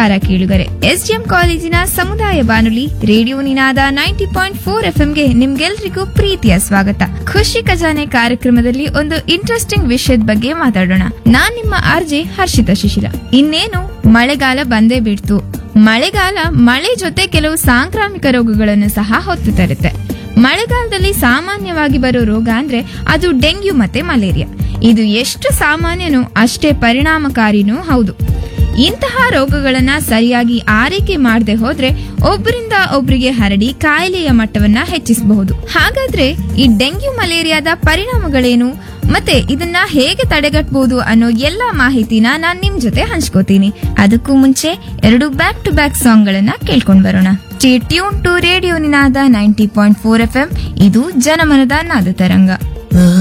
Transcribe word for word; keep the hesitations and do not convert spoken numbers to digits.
ನಮಸ್ಕಾರ ಕೇಳುಗರೆ. ಎಸ್ಡಿಎಂ ಕಾಲೇಜಿನ ಸಮುದಾಯ ಬಾನುಲಿ ರೇಡಿಯೋ ನಿನಾದ ನೈಂಟಿ ಪಾಯಿಂಟ್ ಫೋರ್ ಎಫ್ಎಂಗೆ ನಿಮ್ಗೆಲ್ರಿಗೂ ಪ್ರೀತಿಯ ಸ್ವಾಗತ. ಖುಷಿ ಖಜಾನೆ ಕಾರ್ಯಕ್ರಮದಲ್ಲಿ ಒಂದು ಇಂಟ್ರೆಸ್ಟಿಂಗ್ ವಿಷಯದ ಬಗ್ಗೆ ಮಾತಾಡೋಣ. ನಾನ್ ನಿಮ್ಮ ಆರ್ಜೆ ಹರ್ಷಿತಾ ಶಿಶಿಲ. ಇನ್ನೇನು ಮಳೆಗಾಲ ಬಂದೇ ಬಿಡ್ತು. ಮಳೆಗಾಲ ಮಳೆ ಜೊತೆ ಕೆಲವು ಸಾಂಕ್ರಾಮಿಕ ರೋಗಗಳನ್ನು ಸಹ ಹೊತ್ತು ತರುತ್ತೆ. ಮಳೆಗಾಲದಲ್ಲಿ ಸಾಮಾನ್ಯವಾಗಿ ಬರೋ ರೋಗ ಅಂದ್ರೆ ಅದು ಡೆಂಗ್ಯೂ ಮತ್ತೆ ಮಲೇರಿಯಾ. ಇದು ಎಷ್ಟು ಸಾಮಾನ್ಯನೋ ಅಷ್ಟೇ ಪರಿಣಾಮಕಾರಿನೂ ಹೌದು. ಇಂತಹ ರೋಗಗಳನ್ನ ಸರಿಯಾಗಿ ಆರೈಕೆ ಮಾಡದೆ ಹೋದ್ರೆ ಒಬ್ಬರಿಂದ ಒಬ್ಬರಿಗೆ ಹರಡಿ ಕಾಯಿಲೆಯ ಮಟ್ಟವನ್ನ ಹೆಚ್ಚಿಸಬಹುದು. ಹಾಗಾದ್ರೆ ಈ ಡೆಂಗ್ಯೂ ಮಲೇರಿಯಾದ ಪರಿಣಾಮಗಳೇನು ಮತ್ತೆ ಇದನ್ನ ಹೇಗೆ ತಡೆಗಟ್ಟಬಹುದು ಅನ್ನೋ ಎಲ್ಲಾ ಮಾಹಿತಿನ ನಾನ್ ನಿಮ್ ಜೊತೆ ಹಂಚ್ಕೋತೀನಿ. ಅದಕ್ಕೂ ಮುಂಚೆ ಎರಡು ಬ್ಯಾಕ್ ಟು ಬ್ಯಾಕ್ ಸಾಂಗ್ ಗಳನ್ನ ಕೇಳ್ಕೊಂಡ್ ಬರೋಣ. Stay tune to radio Ninada ninety point four F M. ಇದು ಜನಮನದ ನಾದ ತರಂಗ.